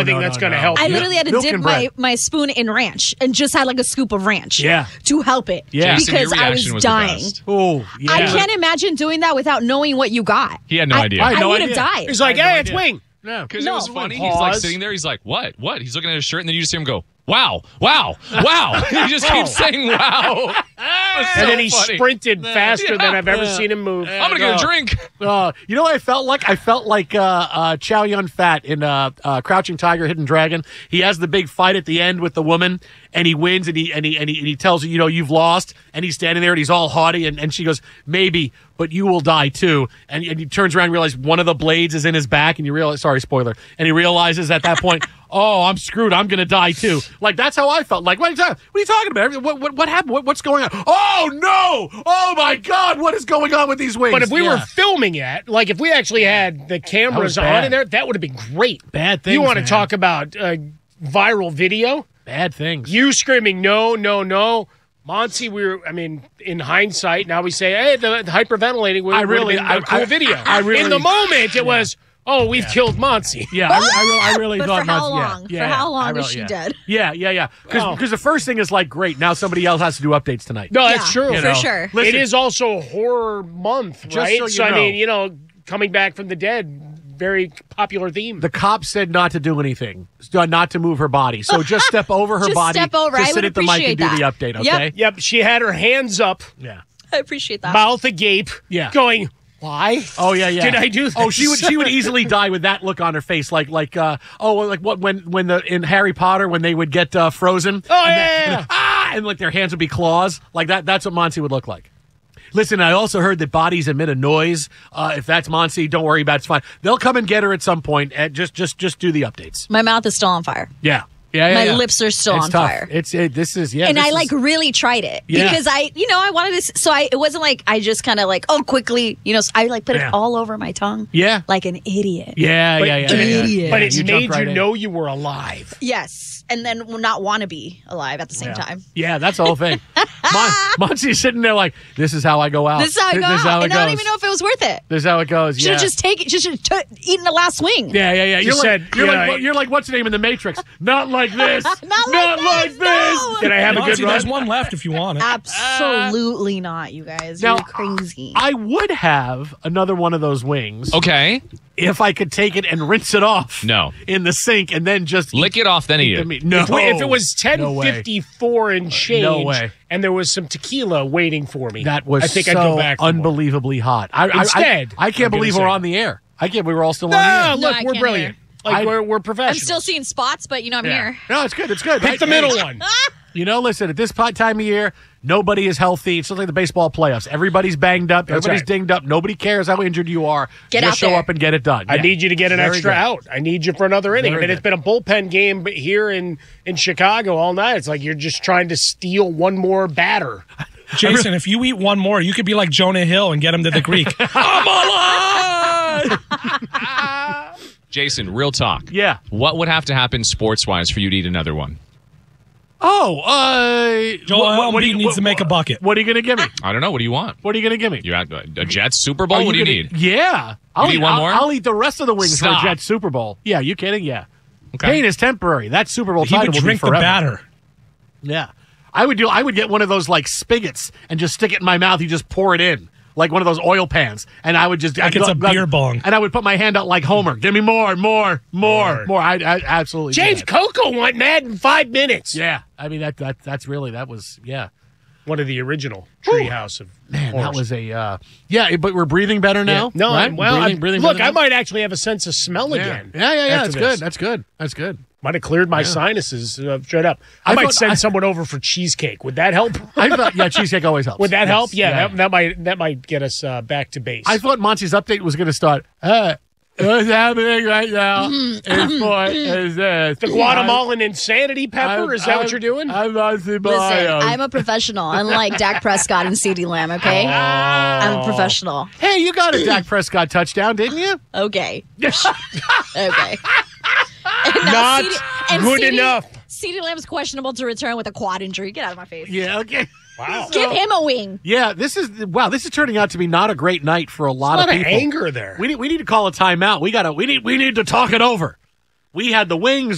think that's going to help. I literally had to Milk dip and bread. my spoon in ranch and just had like a scoop of ranch to help it. Yeah. Jason, Because your I reaction was the dying. best. Oh, yeah. I can't imagine doing that without knowing what you got. He had no idea. I had no would have idea. died. He's like, I had no hey, it's idea. wing. Yeah. Because No. it was funny. Pause. He's like sitting there. He's like, what? What? He's looking at his shirt, and then you just see him go, wow, wow, wow. He just keeps saying wow. And then he sprinted faster than I've ever seen him move. I'm going to get a drink. You know what I felt like? I felt like Chow Yun-Fat in Crouching Tiger, Hidden Dragon. He has the big fight at the end with the woman, and he wins, and he tells her, you've lost, and he's standing there, and he's all haughty, and she goes, maybe, but you will die too. And he turns around and realizes one of the blades is in his back, and you realize, sorry, spoiler, and he realizes at that point, oh, I'm screwed. I'm going to die too. Like, that's how I felt. Like, what are you talking about? What happened? What's going on? Oh, no! Oh, my God! What is going on with these wings? But if we were filming it, like if we actually had the cameras on in there, that would have been great. Bad things, You want to man. talk about viral video? Bad things. You screaming, no, no, no. Monty, in hindsight, now we say, hey, the hyperventilating would have been a cool video. In the moment, it was, oh, we've killed Monty. Yeah, I really But thought for how Monty- long? Yeah, For how long I is really- she yeah. dead? Yeah. Because the first thing is like, great, now somebody else has to do updates tonight. No, that's true. You For know? sure. Listen, It is also horror month, Just right? so you know. Coming back from the dead, very popular theme. the cop said not to do anything, not to move her body. So just step over her Just body. step over. Just I sit would at the mic and appreciate do the that. update, Yep. okay? Yep, she had her hands up, Yeah. I appreciate that. mouth agape, going, why? Oh yeah. Did I do this? Oh, she would easily die with that look on her face, like what when in Harry Potter when they would get frozen. Oh, and like their hands would be claws, like that. That's what Monty would look like. Listen, I also heard that bodies emit a noise. If that's Monty, don't worry about it. It's fine. They'll come and get her at some point. And just do the updates. My mouth is still on fire. Yeah. My lips are still It's on tough. fire. And I really tried it because I wanted to. So it wasn't like I just kind of like quickly, I like put it all over my tongue. Yeah. Like an idiot. Yeah. Idiot. But it made jumped right you in. know you were alive. Yes, and then not want to be alive at the same time. Yeah, that's the whole thing. Monty's sitting there like, this is how I go out. This is how I go out, and I don't even know if it was worth it. This is how it goes. Should have just taken. Should have eaten the last swing. Yeah. You're You're like what's the name in the Matrix? Not like this. Not like this. No. Did I have a good run? There's one left if you want it. Absolutely not, you guys. Now, You're crazy. I would have another one of those wings Okay. if I could take it and rinse it off. No. In the sink and then just Lick it off, then eat it. No. If it was No way. 10:54 and change, No way. and there was some tequila waiting for me, That was I think so I'd go back for more. unbelievably hot. Instead, I can't I'm gonna believe say- we're on the air. We were all still on No, the air. look, I we're can't brilliant. Like we're professional. I'm still seeing spots, but I'm here. No, it's good. It's good. Pick right? the middle one. Listen, at this time of year, nobody is healthy. It's just like the baseball playoffs. Everybody's banged up. Everybody's right. dinged up. Nobody cares how injured you are. Get just out show there. up and get it done. I Yeah. need you to get an Very extra good. out. I need you for another inning. Very It's good. been a bullpen game here in Chicago all night. It's like you're just trying to steal one more batter. Jason, if you eat one more, you could be like Jonah Hill and get him to the Greek. I'm alive! Jason, real talk. Yeah. What would have to happen sports-wise for you to eat another one? Joel Embiid needs to make a bucket. What are you going to give me? I don't know. What do you want? What are you going to give me? You at a Jets Super Bowl? What do you need? Yeah. I'll need one more? I'll eat the rest of the wings Stop. for a Jets Super Bowl. Yeah, you kidding? Yeah. Okay. Pain is temporary. That Super Bowl He title would will drink be the forever. batter. Yeah. I would get one of those like spigots and just stick it in my mouth. You just pour it in. Like one of those oil pans, and I would just Like it's a beer bong. and I would put my hand out like Homer. Give me more. I absolutely James did. Coco went mad in 5 minutes. Yeah, I mean that's really that was One of the original treehouse of man horrors. that was a But we're breathing better now. No, right? Breathing look, better I now? might actually have a sense of smell Yeah. again. Yeah. after this. That's good. Might have cleared my sinuses straight up. I might thought- send someone over for cheesecake. Would that help? I thought cheesecake always helps. Would that Yes. help? Yeah, that might get us back to base. I thought Monty's update was going to start. What's happening right now is this. the Guatemalan insanity pepper? Is that what you're doing? I'm Monty Listen, Myers. I'm a professional, unlike Dak Prescott and CeeDee Lamb, okay? I'm a professional. Hey, you got a Dak Prescott touchdown, didn't you? Okay. Okay. Not good enough. CeeDee Lamb's questionable to return with a quad injury. Get out of my face. Yeah, okay. Wow. Give him a wing. Yeah, this is turning out to be not a great night for a lot A of lot of people. anger there. We need to call a timeout. We need to talk it over. We had the wings.